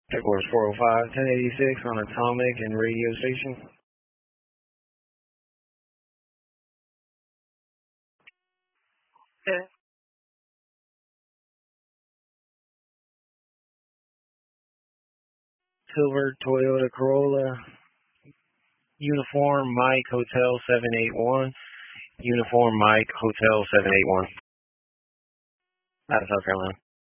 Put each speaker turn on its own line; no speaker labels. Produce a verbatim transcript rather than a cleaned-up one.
Headquarters four oh five, ten eighty-six on Atomic and radio station. Okay. Silver Toyota Corolla. Uniform Mike Hotel seven eight one. Uniform Mike Hotel seven eight one. Out of South Carolina.